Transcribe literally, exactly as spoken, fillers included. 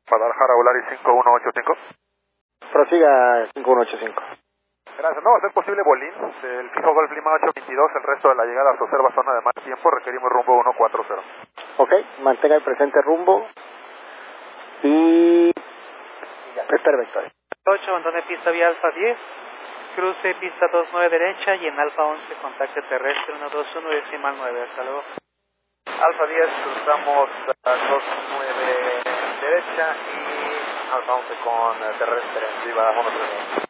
Guadalajara, Volaris cinco uno ocho cinco. Prosiga cinco uno ocho cinco. Gracias. No va a ser posible Bolín, del fijo Golf Lima ocho veintidós, el resto de la llegada se observa zona de mal tiempo, requerimos rumbo uno cuatro cero. Ok, mantenga el presente rumbo y... Espera, Victoria. ocho, abandone pista vía Alfa diez, cruce pista dos nueve derecha y en Alfa once contacte terrestre uno dos uno decimal nueve, hasta luego. Alfa diez, cruzamos a dos nueve derecha y Alfa once con terrestre, arriba uno tres.